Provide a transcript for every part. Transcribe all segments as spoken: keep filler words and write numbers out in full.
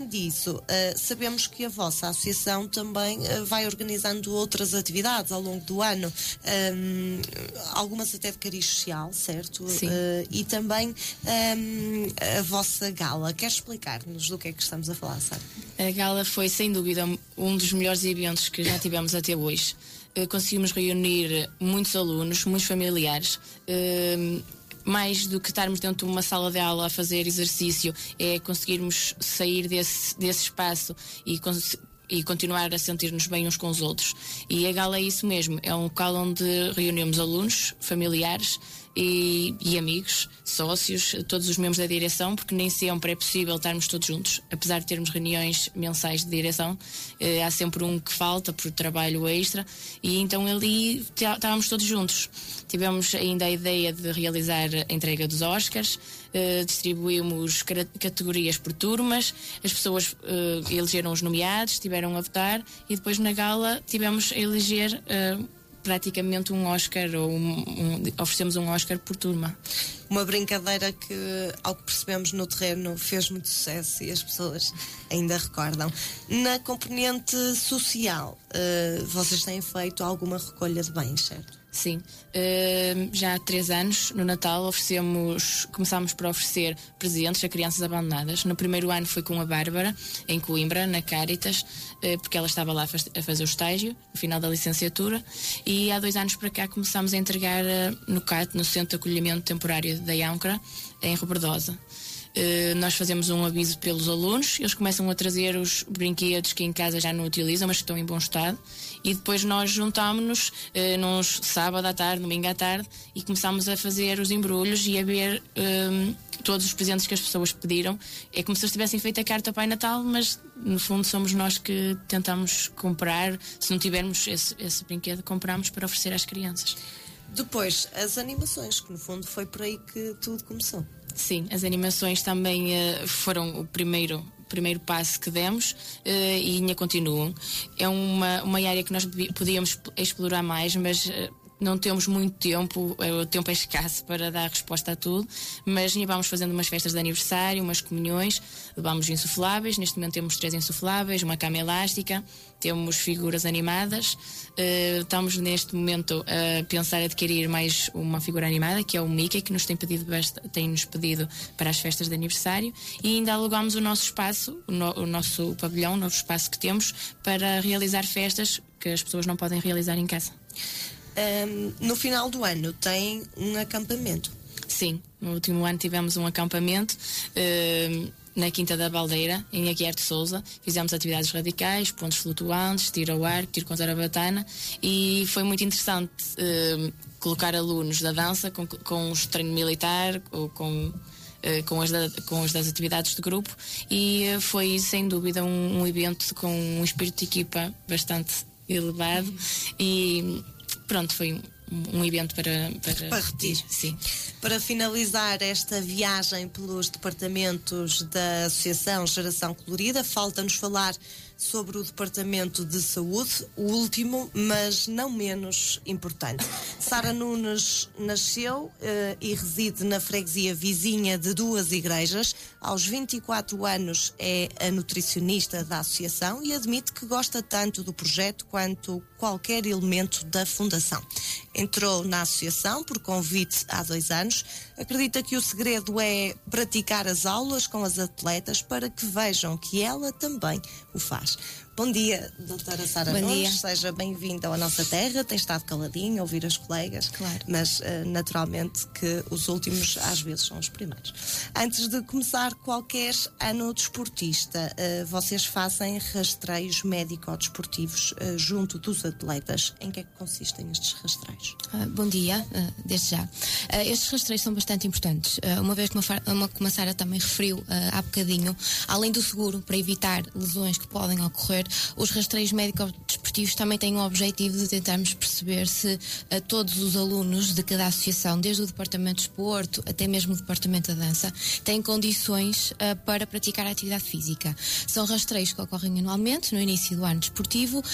disso, uh, sabemos que a vossa associação também uh, vai organizando outras atividades ao longo do ano, um, algumas até de cariz social, certo? Sim. Uh, e também um, a vossa gala. Queres explicar-nos do que é que estamos a falar, Sara? A gala foi, sem dúvida, um dos melhores eventos que já tivemos até hoje. Uh, conseguimos reunir muitos alunos, muitos familiares. Uh, mais do que estarmos dentro de uma sala de aula a fazer exercício, é conseguirmos sair desse, desse espaço e, e continuar a sentir-nos bem uns com os outros. E a gala é isso mesmo, é um local onde reunimos alunos, familiares e, e amigos, sócios, todos os membros da direção, porque nem sempre é possível estarmos todos juntos, apesar de termos reuniões mensais de direção, eh, há sempre um que falta por trabalho extra, e então ali estávamos todos juntos. Tivemos ainda a ideia de realizar a entrega dos Oscars, eh, distribuímos categorias por turmas, as pessoas eh, elegeram os nomeados, estiveram a votar, e depois na gala tivemos a eleger eh, praticamente um Oscar, ou um, um, oferecemos um Oscar por turma. Uma brincadeira que, ao que percebemos no terreno, fez muito sucesso e as pessoas ainda recordam. Na componente social, uh, vocês têm feito alguma recolha de bens, certo? Sim, uh, já há três anos, no Natal, oferecemos, começámos por oferecer presentes a crianças abandonadas. No primeiro ano foi com a Bárbara, em Coimbra, na Cáritas, uh, porque ela estava lá a, faz, a fazer o estágio, no final da licenciatura, e há dois anos para cá começámos a entregar uh, no C A T, no Centro de Acolhimento Temporário da Âncora, em Rebordosa. Uh, nós fazemos um aviso pelos alunos, eles começam a trazer os brinquedos que em casa já não utilizam, mas que estão em bom estado, e depois nós juntámos-nos uh, num sábado à tarde, domingo à tarde, e começámos a fazer os embrulhos e a ver uh, todos os presentes que as pessoas pediram. É como se eles tivessem feito a carta Pai Natal, mas no fundo somos nós que tentamos comprar, se não tivermos esse, esse brinquedo, compramos para oferecer às crianças. Depois, as animações, que no fundo foi por aí que tudo começou. Sim, as animações também uh, foram o primeiro, primeiro passo que demos, uh, e ainda continuam. É uma, uma área que nós podíamos explorar mais, mas uh, não temos muito tempo, o tempo é escasso para dar resposta a tudo, mas ainda vamos fazendo umas festas de aniversário, umas comunhões, levamos insufláveis, neste momento temos três insufláveis, uma cama elástica, temos figuras animadas, uh, estamos neste momento a pensar em adquirir mais uma figura animada, que é o Mickey, que nos tem pedido, tem-nos pedido para as festas de aniversário, e ainda alugamos o nosso espaço, o, no, o nosso pavilhão, o novo espaço que temos, para realizar festas que as pessoas não podem realizar em casa. Um, no final do ano tem um acampamento. Sim, no último ano tivemos um acampamento uh, na Quinta da Baldeira, em Aguiar de Sousa. Fizemos atividades radicais, pontos flutuantes, tiro ao arco, tiro com zarabatana, e foi muito interessante uh, colocar alunos da dança com, com os treino militar ou com Uh, com, as da, com as das atividades de grupo, e uh, foi sem dúvida um, um evento com um espírito de equipa bastante elevado, e pronto, foi um, um evento para, para, para repetir. Sim. Para finalizar esta viagem pelos departamentos da Associação Geração Colorida, falta-nos falar sobre o Departamento de Saúde, o último, mas não menos importante. Sara Nunes nasceu uh, e reside na freguesia vizinha de Duas Igrejas. Aos vinte e quatro anos é a nutricionista da associação e admite que gosta tanto do projeto quanto qualquer elemento da fundação. Entrou na associação por convite há dois anos. Acredita que o segredo é praticar as aulas com as atletas para que vejam que ela também o faz. Bom dia, doutora Sara Nunes, seja bem-vinda à nossa terra. Tem estado caladinha a ouvir as colegas, claro, mas uh, naturalmente que os últimos às vezes são os primeiros. Antes de começar qualquer ano desportista, uh, vocês fazem rastreios médico-desportivos uh, junto dos atletas. Em que é que consistem estes rastreios? Uh, bom dia, uh, desde já. Uh, estes rastreios são bastante importantes. Uh, uma vez que uma, como a Sara também referiu uh, há bocadinho, além do seguro para evitar lesões que podem ocorrer, os rastreios médico-desportivos desportivos também têm o objetivo de tentarmos perceber se uh, todos os alunos de cada associação, desde o departamento de desporto até mesmo o departamento da dança, têm condições uh, para praticar a atividade física. São rastreios que ocorrem anualmente no início do ano desportivo uh,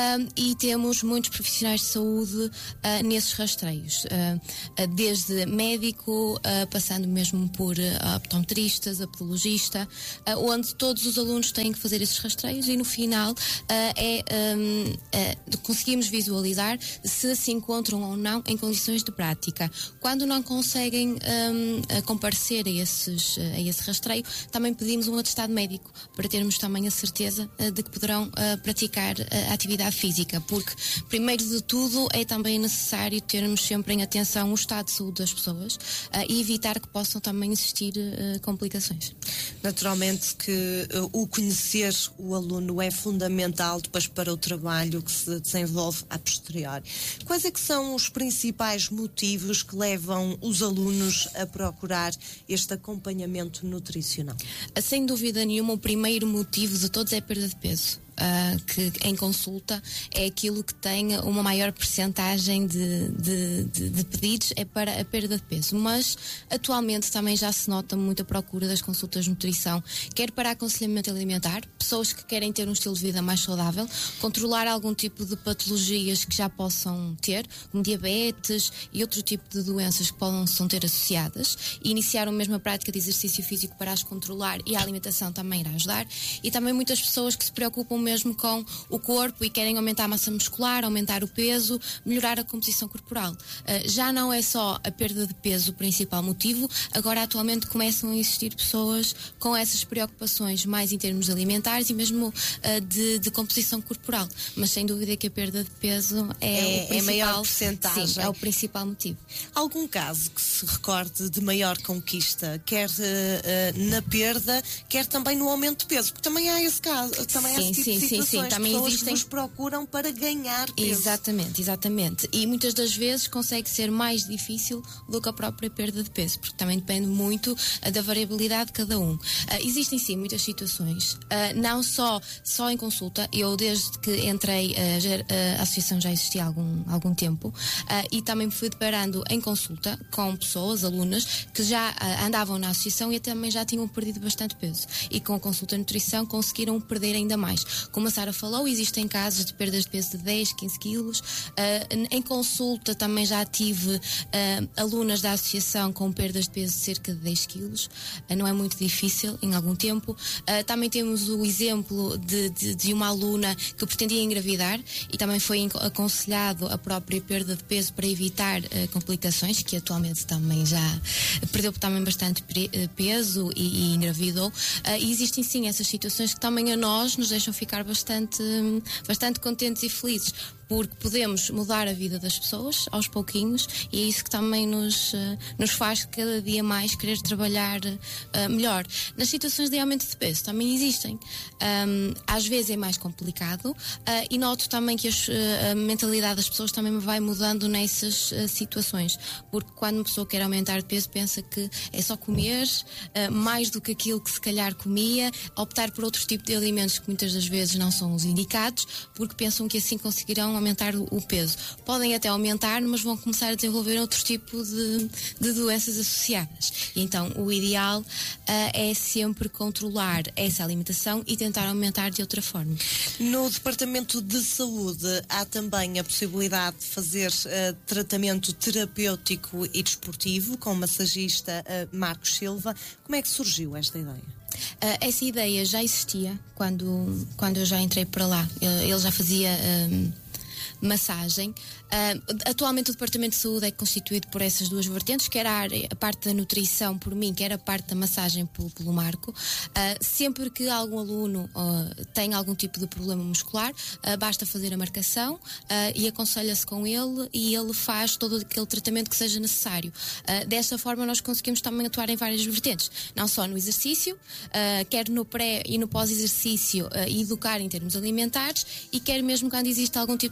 e temos muitos profissionais de saúde uh, nesses rastreios, uh, uh, desde médico, uh, passando mesmo por uh, optometristas, a podologista, uh, onde todos os alunos têm que fazer esses rastreios e no final uh, é, um, uh, conseguimos visualizar se se encontram ou não em condições de prática. Quando não conseguem um, comparecer a, esses, a esse rastreio, também pedimos um atestado médico para termos também a certeza uh, de que poderão uh, praticar uh, a atividade física, porque primeiro de tudo é também necessário termos sempre em atenção o estado de saúde das pessoas uh, e evitar que possam também existir uh, complicações. Naturalmente que uh, o conhecer o aluno é fundamental depois para o trabalho que se desenvolve a posteriori. Quais é que são os principais motivos que levam os alunos a procurar este acompanhamento nutricional? Sem dúvida nenhuma, o primeiro motivo de todos é a perda de peso. Uh, que em consulta é aquilo que tem uma maior percentagem de, de, de, de pedidos é para a perda de peso, mas atualmente também já se nota muita procura das consultas de nutrição, quer para aconselhamento alimentar, pessoas que querem ter um estilo de vida mais saudável, controlar algum tipo de patologias que já possam ter, como diabetes e outro tipo de doenças que possam ter associadas, e iniciar mesmo a prática de exercício físico para as controlar, e a alimentação também irá ajudar, e também muitas pessoas que se preocupam mesmo com o corpo e querem aumentar a massa muscular, aumentar o peso, melhorar a composição corporal. Uh, já não é só a perda de peso o principal motivo, agora atualmente começam a existir pessoas com essas preocupações mais em termos alimentares e mesmo uh, de, de composição corporal, mas sem dúvida que a perda de peso é, é, o principal, é maior percentagem. Sim, é o principal motivo. Algum caso que se recorde de maior conquista, quer uh, uh, na perda, quer também no aumento de peso? Porque também há esse caso, também há sim, esse tipo sim, de situações, sim, sim. Também pessoas existem... que vos procuram para ganhar peso. Exatamente, exatamente. E muitas das vezes consegue ser mais difícil do que a própria perda de peso, porque também depende muito uh, da variabilidade de cada um. Uh, existem sim muitas situações, uh, não só, só em consulta. Eu desde que entrei, uh, já, uh, a associação já existia há algum, algum tempo, uh, e também me fui deparando em consulta com pessoas, alunas, que já uh, andavam na associação e também já tinham perdido bastante peso. E com a consulta de nutrição conseguiram perder ainda mais. Como a Sara falou, existem casos de perdas de peso de dez, quinze quilos. Uh, em consulta também já tive uh, alunas da associação com perdas de peso de cerca de dez quilos. Uh, não é muito difícil em algum tempo. Uh, também temos o exemplo de, de, de uma aluna que pretendia engravidar e também foi aconselhado a própria perda de peso para evitar uh, complicações, que atualmente também já perdeu também bastante peso e, e engravidou. Uh, e existem sim essas situações que também a nós nos deixam ficar bastante, bastante contentes e felizes, porque podemos mudar a vida das pessoas aos pouquinhos e é isso que também nos, uh, nos faz cada dia mais querer trabalhar uh, melhor. Nas situações de aumento de peso também existem. Um, às vezes é mais complicado uh, e noto também que as, uh, a mentalidade das pessoas também vai mudando nessas uh, situações, porque quando uma pessoa quer aumentar de peso pensa que é só comer uh, mais do que aquilo que se calhar comia, optar por outros tipos de alimentos que muitas das vezes não são os indicados, porque pensam que assim conseguirão aumentar o peso. Podem até aumentar, mas vão começar a desenvolver outro tipo de, de doenças associadas. E então o ideal uh, é sempre controlar essa alimentação e tentar aumentar de outra forma. No Departamento de Saúde há também a possibilidade de fazer uh, tratamento terapêutico e desportivo com o massagista uh, Marcos Silva. Como é que surgiu esta ideia? Uh, essa ideia já existia quando, quando eu já entrei para lá. Ele já fazia um, massagem. Uh, atualmente o Departamento de Saúde é constituído por essas duas vertentes, quer a, área, a parte da nutrição por mim, quer a parte da massagem pelo, pelo Marco. Uh, sempre que algum aluno uh, tem algum tipo de problema muscular, uh, basta fazer a marcação uh, e aconselha-se com ele e ele faz todo aquele tratamento que seja necessário. Uh, desta forma nós conseguimos também atuar em várias vertentes, não só no exercício, uh, quer no pré e no pós-exercício, uh, educar em termos alimentares, e quer mesmo quando existe algum tipo de lesão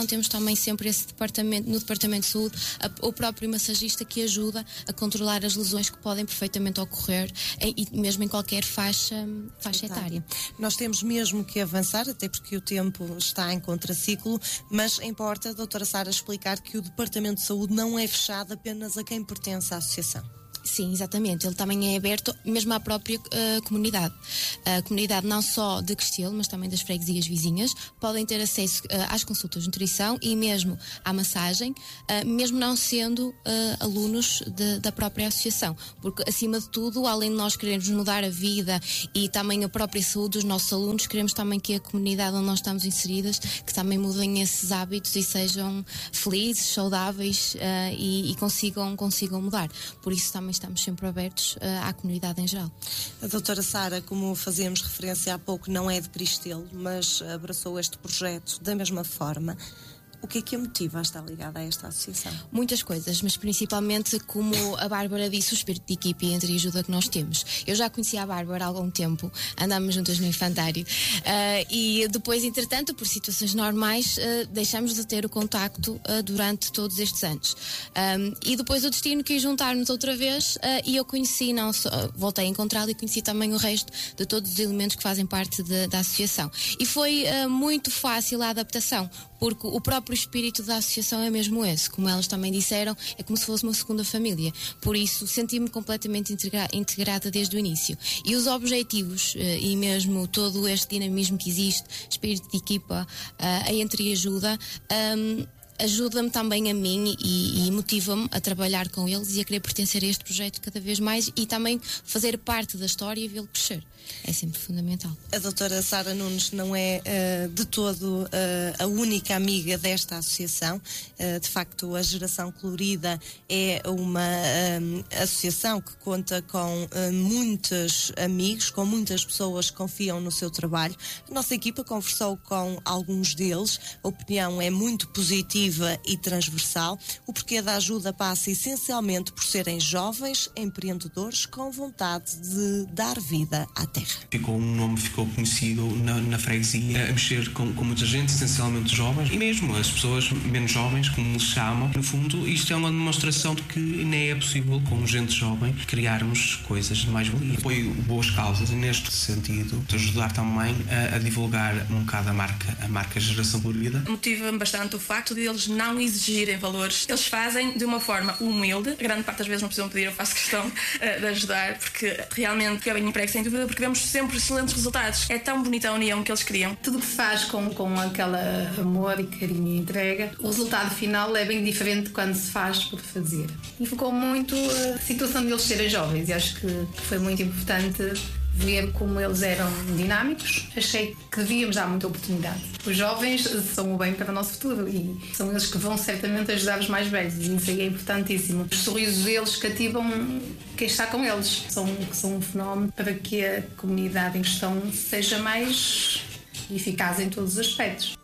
associação temos também sempre esse departamento, no departamento de saúde, a, o próprio massagista que ajuda a controlar as lesões que podem perfeitamente ocorrer, e, e mesmo em qualquer faixa, faixa etária. Nós temos mesmo que avançar, até porque o tempo está em contraciclo, mas importa, doutora Sara, explicar que o Departamento de Saúde não é fechado apenas a quem pertence à associação. Sim, exatamente. Ele também é aberto mesmo à própria uh, comunidade. A comunidade não só de Cristelo, mas também das freguesias vizinhas, podem ter acesso uh, às consultas de nutrição e mesmo à massagem, uh, mesmo não sendo uh, alunos de, da própria associação. Porque, acima de tudo, além de nós querermos mudar a vida e também a própria saúde dos nossos alunos, queremos também que a comunidade onde nós estamos inseridas, que também mudem esses hábitos e sejam felizes, saudáveis uh, e, e consigam, consigam mudar. Por isso também estamos sempre abertos uh, à comunidade em geral. A doutora Sara, como fazíamos referência há pouco, não é de Cristelo, mas abraçou este projeto da mesma forma. O que é que a motiva a estar ligada a esta associação? Muitas coisas, mas principalmente, como a Bárbara disse, o espírito de equipe e entre ajuda que nós temos. Eu já conhecia a Bárbara há algum tempo, andámos juntas no infantário, uh, e depois, entretanto, por situações normais, uh, deixámos de ter o contacto uh, durante todos estes anos. Um, e depois o destino quis juntar-nos outra vez, uh, e eu conheci, não só, uh, voltei a encontrá-la e conheci também o resto de todos os elementos que fazem parte de, da associação. E foi uh, muito fácil a adaptação, porque o próprio O espírito da associação é mesmo esse, como elas também disseram, é como se fosse uma segunda família. Por isso, senti-me completamente integra- integrada desde o início. E os objetivos, e mesmo todo este dinamismo que existe, espírito de equipa, a entreajuda, um, ajuda-me também a mim e, e motiva-me a trabalhar com eles e a querer pertencer a este projeto cada vez mais e também fazer parte da história e vê-lo crescer. É sempre fundamental. A doutora Sara Nunes não é uh, de todo uh, a única amiga desta associação. Uh, de facto, a Geração Colorida é uma uh, associação que conta com uh, muitos amigos, com muitas pessoas que confiam no seu trabalho. A nossa equipa conversou com alguns deles. A opinião é muito positiva e transversal. O porquê da ajuda passa essencialmente por serem jovens empreendedores com vontade de dar vida à terra. Ficou um nome, ficou conhecido na, na freguesia, a mexer com, com muita gente, essencialmente jovens, e mesmo as pessoas menos jovens, como se chamam. No fundo, isto é uma demonstração de que nem é possível, com gente jovem, criarmos coisas de mais-valia. Apoio boas causas e, neste sentido, de ajudar também a, a divulgar um bocado a marca, a marca Geração Colorida. Motiva-me bastante o facto de eles não exigirem valores. Eles fazem de uma forma humilde. A grande parte das vezes não precisam pedir, eu faço questão uh, de ajudar, porque realmente eu venho emprego sem dúvida, porque vemos sempre excelentes resultados. É tão bonita a união que eles criam. Tudo que se faz com, com aquele amor e carinho e entrega, o resultado final é bem diferente de quando se faz por fazer. E focou muito a situação de eles serem jovens, e acho que, que foi muito importante ver como eles eram dinâmicos. Achei que devíamos dar muita oportunidade. Os jovens são o bem para o nosso futuro e são eles que vão certamente ajudar os mais velhos, e isso aí é importantíssimo. Os sorrisos deles cativam quem está com eles. São, são um fenómeno para que a comunidade em questão seja mais eficaz em todos os aspectos.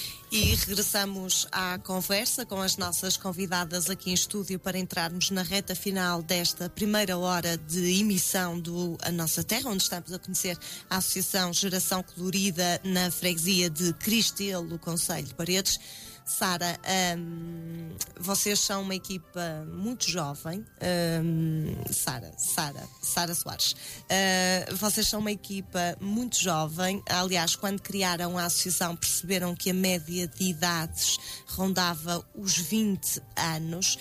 E regressamos à conversa com as nossas convidadas aqui em estúdio para entrarmos na reta final desta primeira hora de emissão do A Nossa Terra, onde estamos a conhecer a Associação Geração Colorida na freguesia de Cristelo, Concelho de Paredes. Sara, hum, vocês são uma equipa muito jovem. Hum, Sara, Sara, Sara Soares. Uh, vocês são uma equipa muito jovem. Aliás, quando criaram a associação, perceberam que a média de idades rondava os vinte anos.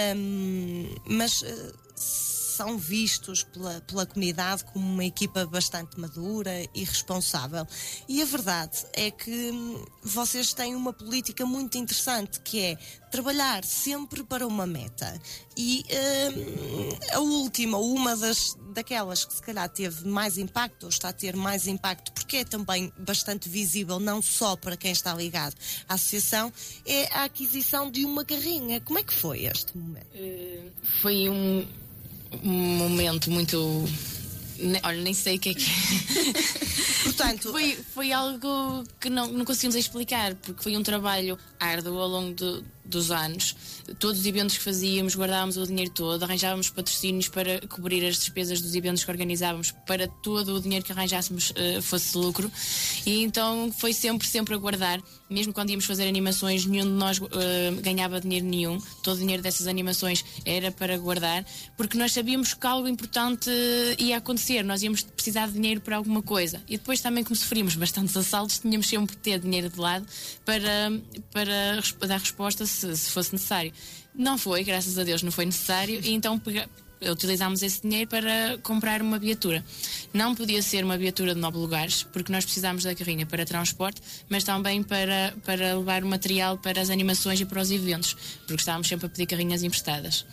Hum, mas uh, são vistos pela, pela comunidade como uma equipa bastante madura e responsável. E a verdade é que vocês têm uma política muito interessante, que é trabalhar sempre para uma meta. E hum, a última, ou uma das, daquelas que se calhar teve mais impacto, ou está a ter mais impacto, porque é também bastante visível, não só para quem está ligado à associação, é a aquisição de uma carrinha. Como é que foi este momento? Uh, foi um... um momento muito... Olha, nem sei o que é que é. Portanto, foi, foi algo que não, não conseguimos explicar, porque foi um trabalho árduo ao longo do, dos anos. Todos os eventos que fazíamos, guardávamos o dinheiro todo, arranjávamos patrocínios para cobrir as despesas dos eventos que organizávamos, para todo o dinheiro que arranjássemos uh, fosse lucro. E então foi sempre, sempre a guardar. Mesmo quando íamos fazer animações, nenhum de nós uh, ganhava dinheiro nenhum. Todo o dinheiro dessas animações era para guardar, porque nós sabíamos que algo importante ia acontecer. Nós íamos precisar de dinheiro para alguma coisa. E depois também, como sofríamos bastantes assaltos, tínhamos sempre que ter dinheiro de lado para, para dar resposta se, se fosse necessário. Não foi, graças a Deus não foi necessário, e então pega, utilizámos esse dinheiro para comprar uma viatura. Não podia ser uma viatura de nove lugares, porque nós precisámos da carrinha para transporte, mas também para, para levar o material para as animações e para os eventos, porque estávamos sempre a pedir carrinhas emprestadas.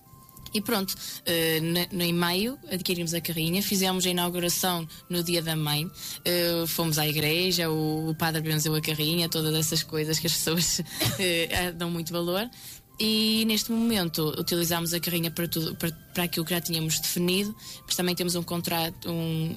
E pronto, uh, no, em maio adquirimos a carrinha, fizemos a inauguração no dia da mãe, uh, fomos à igreja, o, o padre benzeu a carrinha, todas essas coisas que as pessoas uh, dão muito valor. E neste momento utilizamos a carrinha para, tudo, para, para aquilo que já tínhamos definido, mas também temos um contrato, um,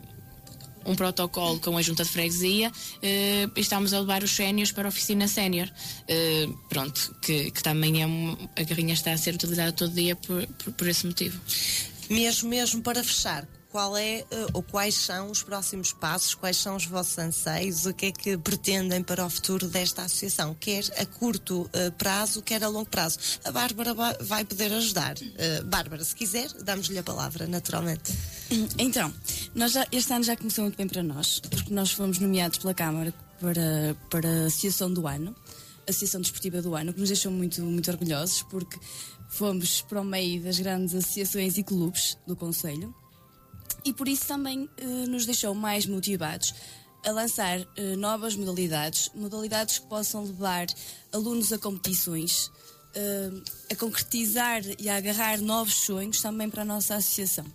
um protocolo com a junta de freguesia, uh, e estamos a levar os séniores para a oficina sénior. Uh, pronto, que, que também é uma, a carrinha está a ser utilizada todo dia por, por, por esse motivo. Mesmo, mesmo para fechar, qual é uh, ou quais são os próximos passos, quais são os vossos anseios, o que é que pretendem para o futuro desta associação, quer a curto uh, prazo, quer a longo prazo? A Bárbara vai poder ajudar. Uh, Bárbara, se quiser, damos-lhe a palavra, naturalmente. Então, nós já, este ano já começou muito bem para nós, porque nós fomos nomeados pela Câmara para, para a Associação do Ano, a Associação Desportiva do Ano, que nos deixou muito, muito orgulhosos, porque fomos para o meio das grandes associações e clubes do concelho, e por isso também eh, nos deixou mais motivados a lançar eh, novas modalidades, modalidades que possam levar alunos a competições, eh, a concretizar e a agarrar novos sonhos também para a nossa associação.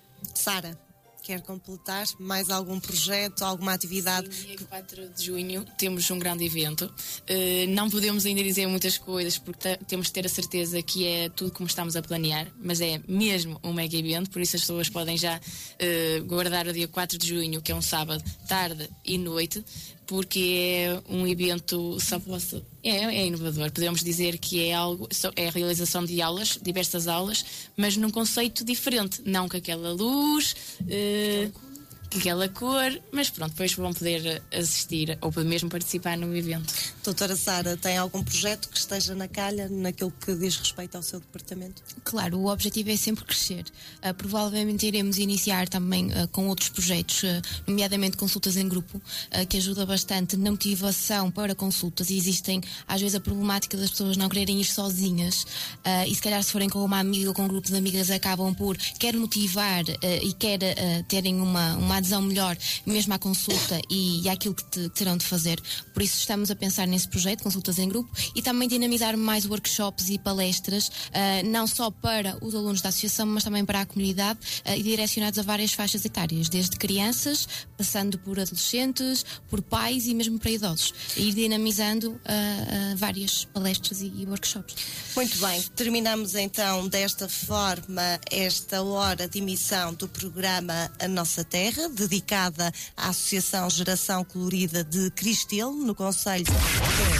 Sara, quer completar mais algum projeto, alguma atividade? Sim, dia quatro de junho temos um grande evento. Uh, não podemos ainda dizer muitas coisas porque temos de ter a certeza que é tudo como estamos a planear, mas é mesmo um mega evento, por isso as pessoas podem já uh, guardar o dia quatro de junho, que é um sábado, tarde e noite, porque é um evento só posso, é, é inovador. Podemos dizer que é algo, é a realização de aulas, diversas aulas, mas num conceito diferente, não com aquela luz, uh, aquela cor, mas pronto, depois vão poder assistir ou mesmo participar no evento. Doutora Sara, tem algum projeto que esteja na calha naquilo que diz respeito ao seu departamento? Claro, o objetivo é sempre crescer. Uh, provavelmente iremos iniciar também uh, com outros projetos, uh, nomeadamente consultas em grupo, uh, que ajuda bastante na motivação para consultas. E existem, às vezes, a problemática das pessoas não quererem ir sozinhas, uh, e se calhar se forem com uma amiga ou com um grupo de amigas acabam por quer motivar uh, e quer uh, terem uma, uma adesão melhor mesmo à consulta e, e àquilo que, te, que terão de fazer. Por isso estamos a pensar nesse projeto, consultas em grupo, e também dinamizar mais workshops e palestras, uh, não só para os alunos da associação, mas também para a comunidade, uh, e direcionados a várias faixas etárias, desde crianças, passando por adolescentes, por pais e mesmo para idosos, e ir dinamizando uh, uh, várias palestras e, e workshops. Muito bem, terminamos então desta forma esta hora de emissão do programa A Nossa Terra, dedicada à Associação Geração Colorida de Cristelo, no concelho de